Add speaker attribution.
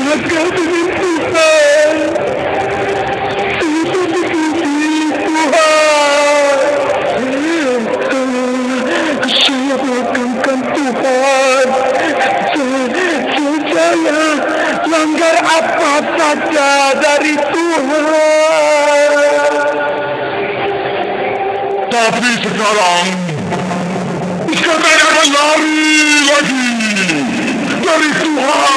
Speaker 1: durhaka dengan Tuhan. Tidak dipuji Tuhan. Saya mengagungkan Tuhan. Saya langgar apa saja dari Tuhan. Tapi sekarang saya akan lari lagi dari Tuhan.